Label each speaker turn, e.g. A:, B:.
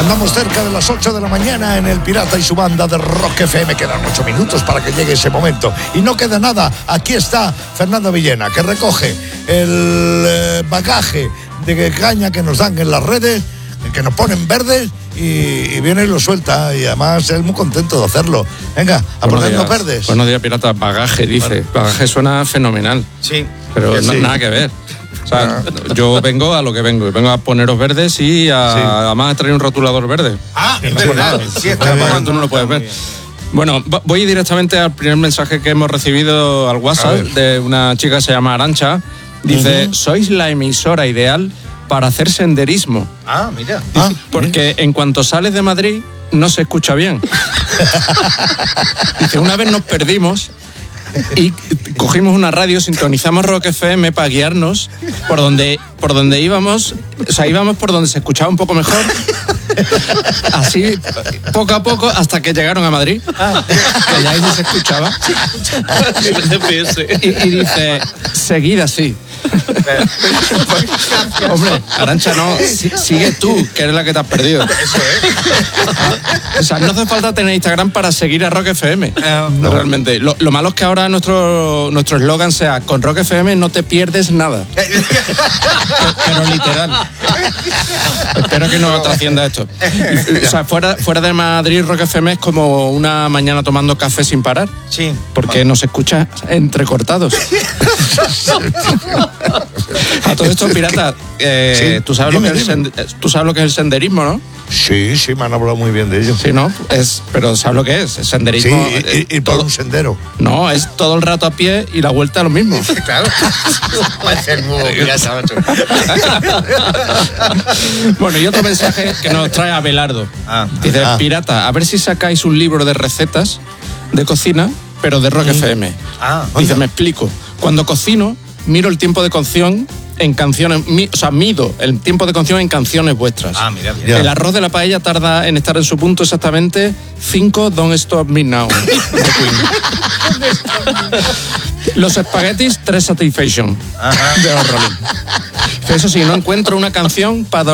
A: Andamos cerca de las 8 de la mañana en El Pirata y su banda de Rock FM. Quedan 8 minutos para que llegue ese momento. Y no queda nada. Aquí está Fernando Villena, que recoge el bagaje de caña que nos dan en las redes, que nos ponen verdes, y viene y lo suelta. Y además él muy contento de hacerlo. Venga, a ponernos verdes.
B: Buenos días, pirata. Bagaje, dice. Bueno. Bagaje suena fenomenal.
C: Sí.
B: Pero sí. Nada que ver. O sea, yo vengo a lo que vengo. Vengo a poneros verdes y además a traer un rotulador verde.
C: Es verdad. Sí, está
B: tú no lo puedes ver. Bueno, voy directamente al primer mensaje que hemos recibido al WhatsApp de una chica que se llama Arancha. Dice, sois la emisora ideal para hacer senderismo.
C: Mira.
B: Porque en cuanto sales de Madrid no se escucha bien. Dice, una vez nos perdimos y cogimos una radio, sintonizamos Rock FM para guiarnos por donde íbamos. O sea, íbamos por donde se escuchaba un poco mejor. Así, poco a poco, hasta que llegaron a Madrid, que ya ahí se escuchaba. Y dice, seguid así. Hombre, Arancha, no, sigue tú, que eres la que te has perdido.
C: Eso es.
B: O sea, no hace falta tener Instagram para seguir a Rock FM. No. Realmente. Lo malo es que ahora nuestro eslogan sea, con Rock FM no te pierdes nada. Pero literal. Espero que no trascienda esto. O sea, fuera de Madrid, Rock FM es como una mañana tomando café sin parar.
C: Sí.
B: Porque nos escucha entrecortados. A todo esto, pirata, ¿tú sabes lo que es el senderismo, no?
A: Sí, me han hablado muy bien de ello.
B: Sí, ¿no? Pero ¿sabes lo que es? El senderismo.
A: Sí, ir por un sendero.
B: No, es todo el rato a pie y la vuelta a lo mismo.
C: Claro. Puede ser muy pirata, macho.
B: Bueno, y otro mensaje que nos trae Abelardo. Dice, pirata, a ver si sacáis un libro de recetas de cocina, pero de Rock FM. Dice, me explico. Cuando cocino, miro el tiempo de cocción en canciones, mido el tiempo de cocción en canciones vuestras.
C: Mira.
B: El arroz de la paella tarda en estar en su punto exactamente 5 Don't Stop Me Now. Los espaguetis 3 Satisfaction de Rolling. Eso sí, no encuentro una canción para